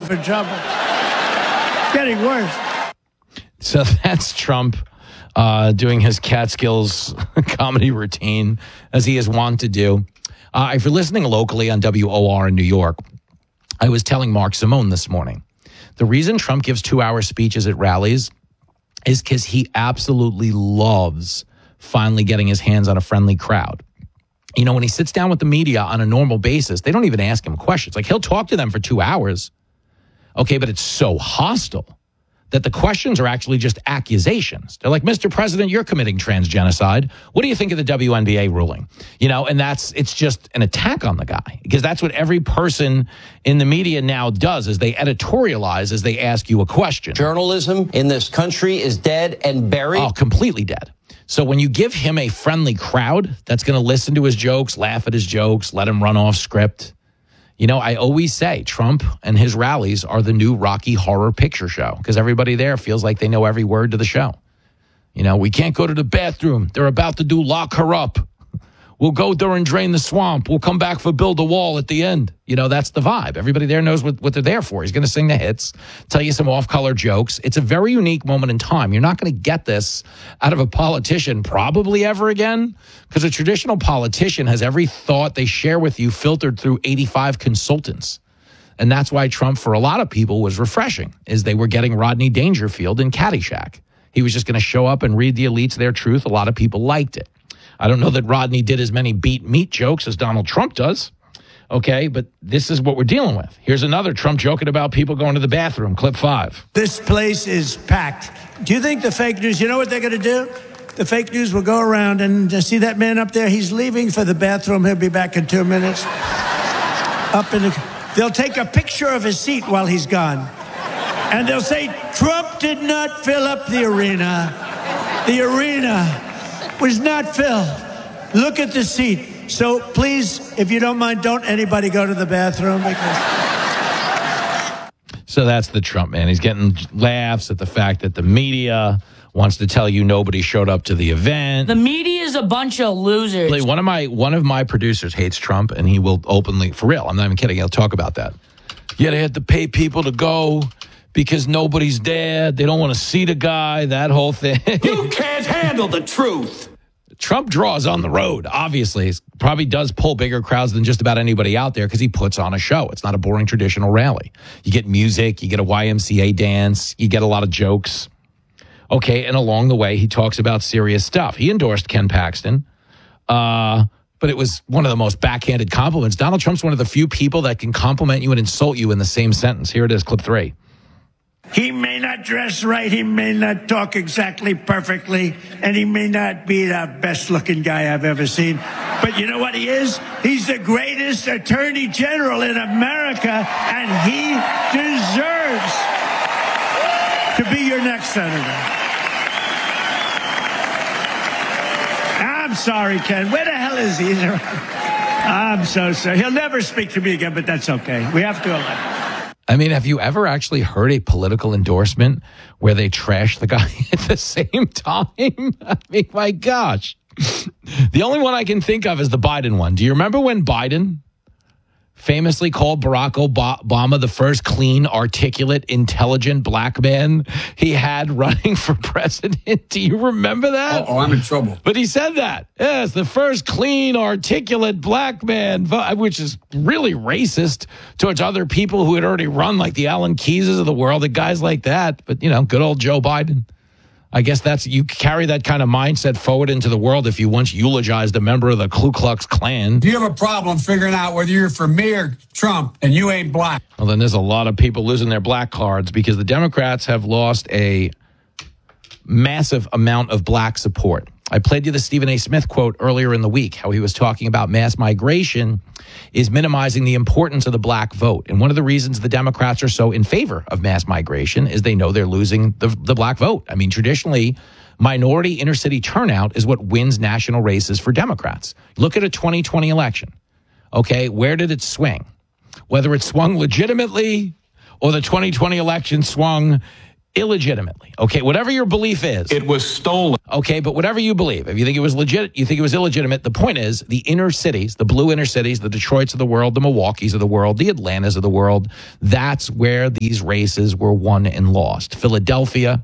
in trouble. Getting worse. So that's Trump doing his Catskills comedy routine, as he is wont to do. If you're listening locally on WOR in New York, I was telling Mark Simone this morning, the reason Trump gives 2-hour speeches at rallies is because he absolutely loves finally getting his hands on a friendly crowd. You know, when he sits down with the media on a normal basis, they don't even ask him questions. Like, he'll talk to them for 2 hours. Okay, but it's so hostile that the questions are actually just accusations. They're like, Mr. President, you're committing transgenocide. What do you think of the WNBA ruling? You know, and it's just an attack on the guy, because that's what every person in the media now does, is they editorialize as they ask you a question. Journalism in this country is dead and buried. Oh, completely dead. So when you give him a friendly crowd that's going to listen to his jokes, laugh at his jokes, let him run off script. You know, I always say Trump and his rallies are the new Rocky Horror Picture Show, because everybody there feels like they know every word to the show. You know, we can't go to the bathroom. They're about to do lock her up. We'll go there and drain the swamp. We'll come back for build a wall at the end. You know, that's the vibe. Everybody there knows what they're there for. He's going to sing the hits, tell you some off-color jokes. It's a very unique moment in time. You're not going to get this out of a politician probably ever again, because a traditional politician has every thought they share with you filtered through 85 consultants. And that's why Trump, for a lot of people, was refreshing, is they were getting Rodney Dangerfield in Caddyshack. He was just going to show up and read the elites their truth. A lot of people liked it. I don't know that Rodney did as many beat meat jokes as Donald Trump does. Okay, but this is what we're dealing with. Here's another Trump joking about people going to the bathroom. Clip 5. This place is packed. Do you think the fake news, you know what they're going to do? The fake news will go around and see that man up there? He's leaving for the bathroom. He'll be back in 2 minutes. They'll take a picture of his seat while he's gone. And they'll say, Trump did not fill up the arena. The arena was not filled. Look at the seat. So please, if you don't mind, don't anybody go to the bathroom. So that's the Trump man. He's getting laughs at the fact that the media wants to tell you nobody showed up to the event. The media is a bunch of losers. One of my producers hates Trump, and he will openly, for real, I'm not even kidding, he'll talk about that. Yeah, they had to pay people to go because nobody's there. They don't want to see the guy, that whole thing. You can't handle the truth. Trump draws on the road, obviously. He probably does pull bigger crowds than just about anybody out there because he puts on a show. It's not a boring traditional rally. You get music, you get a YMCA dance, you get a lot of jokes. Okay, and along the way, he talks about serious stuff. He endorsed Ken Paxton, but it was one of the most backhanded compliments. Donald Trump's one of the few people that can compliment you and insult you in the same sentence. Here it is, clip 3. He may not dress right, he may not talk exactly perfectly, and he may not be the best-looking guy I've ever seen. But you know what he is? He's the greatest attorney general in America, and he deserves to be your next senator. I'm sorry, Ken. Where the hell is he? I'm so sorry. He'll never speak to me again, but that's okay. We have to elect him. I mean, have you ever actually heard a political endorsement where they trash the guy at the same time? I mean, my gosh. The only one I can think of is the Biden one. Do you remember when Biden famously called Barack Obama the first clean, articulate, intelligent black man he had running for president? Do you remember that? Oh, I'm in trouble. But he said that. Yes, the first clean, articulate black man, which is really racist towards other people who had already run, like the Alan Keyes of the world, and guys like that. But, you know, good old Joe Biden. I guess you carry that kind of mindset forward into the world if you once eulogized a member of the Ku Klux Klan. Do you have a problem figuring out whether you're for me or Trump and you ain't black? Well, then there's a lot of people losing their black cards because the Democrats have lost a massive amount of black support. I played you the Stephen A. Smith quote earlier in the week, how he was talking about mass migration is minimizing the importance of the black vote. And one of the reasons the Democrats are so in favor of mass migration is they know they're losing the black vote. I mean, traditionally, minority inner city turnout is what wins national races for Democrats. Look at a 2020 election. Okay, where did it swing? Whether it swung legitimately or the 2020 election swung illegitimately. Okay, whatever your belief is. It was stolen. Okay, but whatever you believe, if you think it was legit, you think it was illegitimate, the point is the inner cities, the blue inner cities, the Detroits of the world, the Milwaukees of the world, the Atlantas of the world, that's where these races were won and lost. Philadelphia,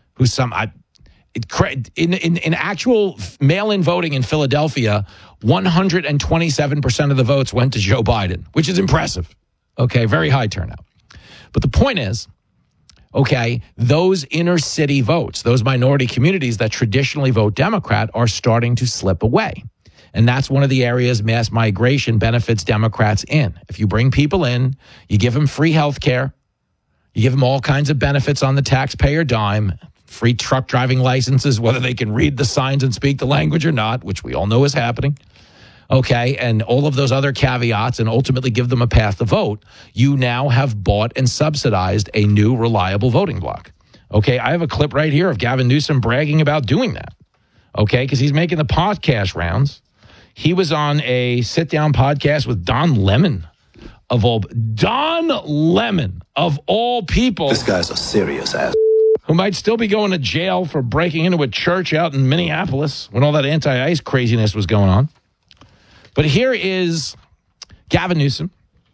in actual mail-in voting in Philadelphia, 127% of the votes went to Joe Biden, which is impressive. Okay, very high turnout. But the point is, okay, those inner city votes, those minority communities that traditionally vote Democrat are starting to slip away. And that's one of the areas mass migration benefits Democrats in. If you bring people in, you give them free health care, you give them all kinds of benefits on the taxpayer dime, free truck driving licenses, whether they can read the signs and speak the language or not, which we all know is happening. Okay, and all of those other caveats, and ultimately give them a path to vote, you now have bought and subsidized a new reliable voting bloc. Okay, I have a clip right here of Gavin Newsom bragging about doing that. Okay, because he's making the podcast rounds. He was on a sit-down podcast with Don Lemon of all people. This guy's a serious ass. Who might still be going to jail for breaking into a church out in Minneapolis when all that anti-ICE craziness was going on. But here is Gavin Newsom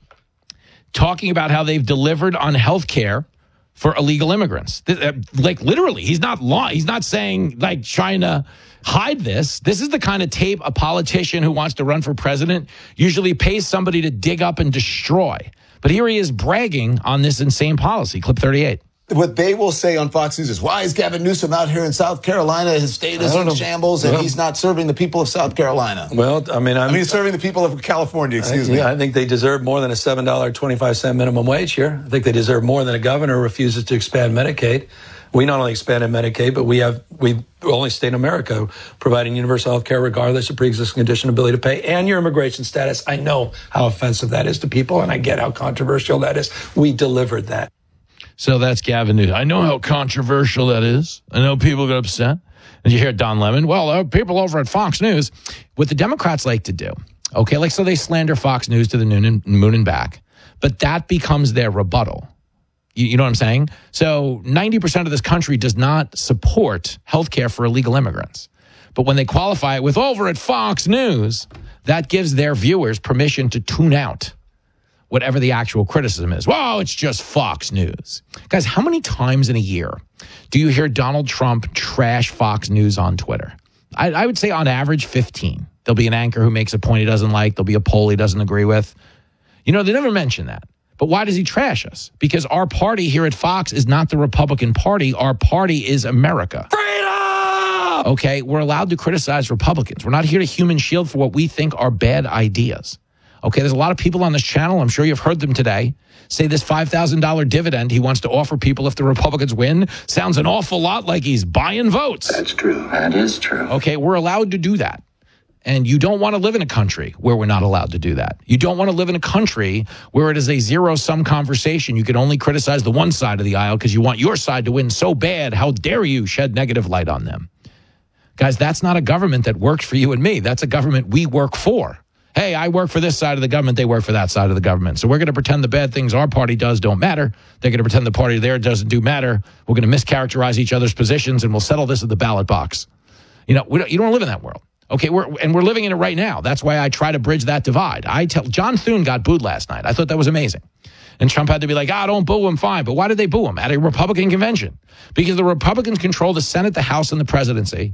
talking about how they've delivered on health care for illegal immigrants. Like literally, he's not saying like trying to hide this. This is the kind of tape a politician who wants to run for president usually pays somebody to dig up and destroy. But here he is bragging on this insane policy. Clip 38. What they will say on Fox News is, why is Gavin Newsom out here in South Carolina? His state is in shambles, and he's not serving the people of South Carolina. Well, I mean, serving the people of California, excuse me. I think they deserve more than a $7.25 minimum wage here. I think they deserve more than a governor who refuses to expand Medicaid. We not only expanded Medicaid, but we're the only state in America providing universal health care regardless of pre-existing condition, ability to pay, and your immigration status. I know how offensive that is to people, and I get how controversial that is. We delivered that. So that's Gavin Newsom. I know how controversial that is. I know people get upset. And you hear Don Lemon, well, people over at Fox News, what the Democrats like to do, okay, like so they slander Fox News to the moon and back, but that becomes their rebuttal. You know what I'm saying? So 90% of this country does not support health care for illegal immigrants. But when they qualify it with over at Fox News, that gives their viewers permission to tune out whatever the actual criticism is. Well, it's just Fox News. Guys, how many times in a year do you hear Donald Trump trash Fox News on Twitter? I would say on average 15. There'll be an anchor who makes a point he doesn't like. There'll be a poll he doesn't agree with. You know, they never mention that. But why does he trash us? Because our party here at Fox is not the Republican Party. Our party is America. Freedom! Okay, we're allowed to criticize Republicans. We're not here to human shield for what we think are bad ideas. Okay, there's a lot of people on this channel, I'm sure you've heard them today, say this $5,000 dividend he wants to offer people if the Republicans win sounds an awful lot like he's buying votes. That's true. That is true. Okay, we're allowed to do that. And you don't want to live in a country where we're not allowed to do that. You don't want to live in a country where it is a zero-sum conversation. You can only criticize the one side of the aisle because you want your side to win so bad. How dare you shed negative light on them? Guys, that's not a government that works for you and me. That's a government we work for. Hey, I work for this side of the government. They work for that side of the government. So we're going to pretend the bad things our party does don't matter. They're going to pretend the party there doesn't do matter. We're going to mischaracterize each other's positions, and we'll settle this at the ballot box. You know, you don't live in that world. Okay, we're living in it right now. That's why I try to bridge that divide. John Thune got booed last night. I thought that was amazing. And Trump had to be like, don't boo him, fine. But why did they boo him? At a Republican convention. Because the Republicans control the Senate, the House, and the presidency.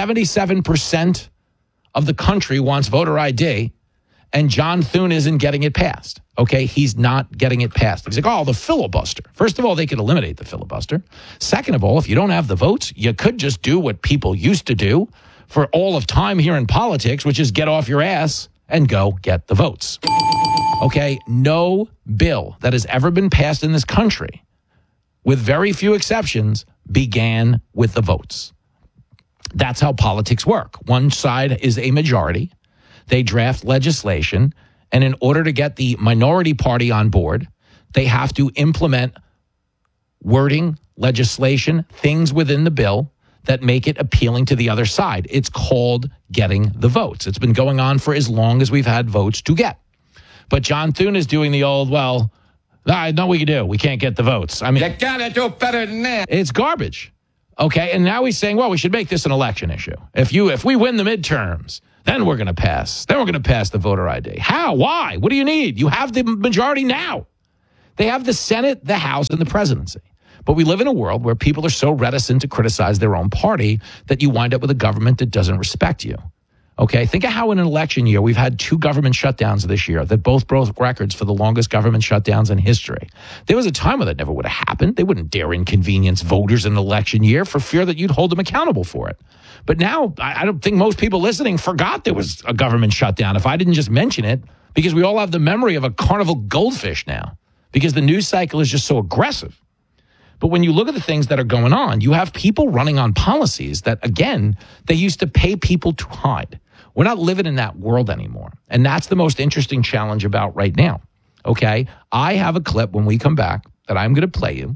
77% of the country wants voter ID. And John Thune isn't getting it passed. Okay, he's not getting it passed. He's like, the filibuster. First of all, they could eliminate the filibuster. Second of all, if you don't have the votes, you could just do what people used to do for all of time here in politics, which is get off your ass and go get the votes. Okay, no bill that has ever been passed in this country, with very few exceptions, began with the votes. That's how politics work. One side is a majority. They draft legislation, and in order to get the minority party on board, they have to implement wording, legislation, things within the bill that make it appealing to the other side. It's called getting the votes. It's been going on for as long as we've had votes to get. But John Thune is doing the old, I know we can do. We can't get the votes. I mean, You gotta do better than that. it's garbage. Okay, and now he's saying, well, we should make this an election issue. If we win the midterms, then we're going to pass. Then we're going to pass the voter ID. How? Why? What do you need? You have the majority now. They have the Senate, the House, and the presidency. But we live in a world where people are so reticent to criticize their own party that you wind up with a government that doesn't respect you. Okay, think of how in an election year we've had 2 government shutdowns this year that both broke records for the longest government shutdowns in history. There was a time when that never would have happened. They wouldn't dare inconvenience voters in an election year for fear that you'd hold them accountable for it. But now I don't think most people listening forgot there was a government shutdown if I didn't just mention it, because we all have the memory of a carnival goldfish now because the news cycle is just so aggressive. But when you look at the things that are going on, you have people running on policies that, again, they used to pay people to hide. We're not living in that world anymore. And that's the most interesting challenge about right now. Okay? I have a clip when we come back that I'm going to play you.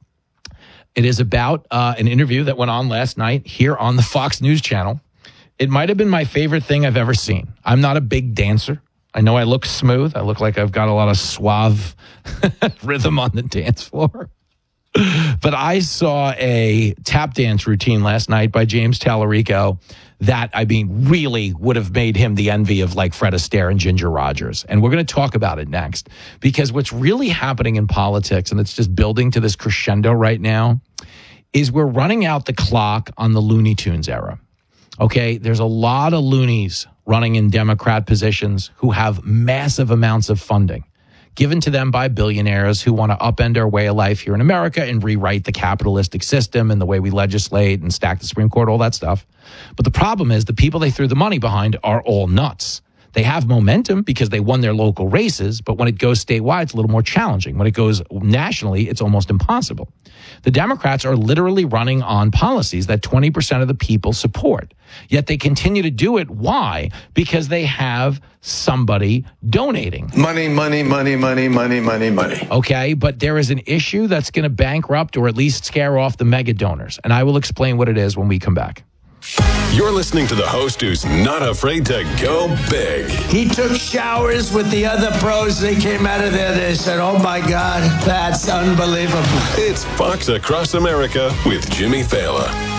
It is about an interview that went on last night here on the Fox News channel. It might have been my favorite thing I've ever seen. I'm not a big dancer. I know I look smooth. I look like I've got a lot of suave rhythm on the dance floor. But I saw a tap dance routine last night by James Tallarico that, I mean, really would have made him the envy of like Fred Astaire and Ginger Rogers. And we're going to talk about it next, because what's really happening in politics, and it's just building to this crescendo right now, is we're running out the clock on the Looney Tunes era. Okay, there's a lot of loonies running in Democrat positions who have massive amounts of funding given to them by billionaires who want to upend our way of life here in America and rewrite the capitalistic system and the way we legislate and stack the Supreme Court, all that stuff. But the problem is the people they threw the money behind are all nuts. They have momentum because they won their local races, but when it goes statewide, it's a little more challenging. When it goes nationally, it's almost impossible. The Democrats are literally running on policies that 20% of the people support, yet they continue to do it. Why? Because they have somebody donating. Money, money, money, money, money, money, money. Okay, but there is an issue that's going to bankrupt or at least scare off the mega donors, and I will explain what it is when we come back. You're listening to the host who's not afraid to go big. He took showers with the other pros. They came out of there. They said, oh, my God, that's unbelievable. It's Fox Across America with Jimmy Fallon.